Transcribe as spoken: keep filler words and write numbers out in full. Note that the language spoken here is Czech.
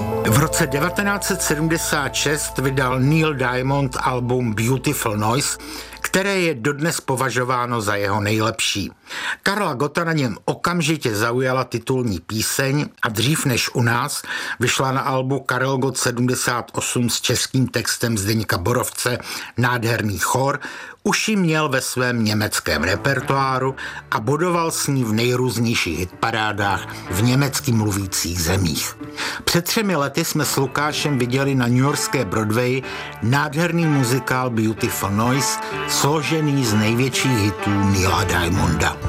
V roce devatenáct set sedmdesát šest vydal Neil Diamond album Beautiful Noise, které je dodnes považováno za jeho nejlepší. Karla Gotta na něm okamžitě zaujala titulní píseň a dřív než u nás vyšla na albu Karel Gott sedmdesát osm s českým textem Zdeňka Borovce Nádherný chor, už ji měl ve svém německém repertoáru a bodoval s ní v nejrůznějších hitparádách v německy mluvících zemích. Před třemi lety jsme s Lukášem viděli na newyorské Broadway nádherný muzikál Beautiful Noise, složený z největších hitů Neila Diamonda.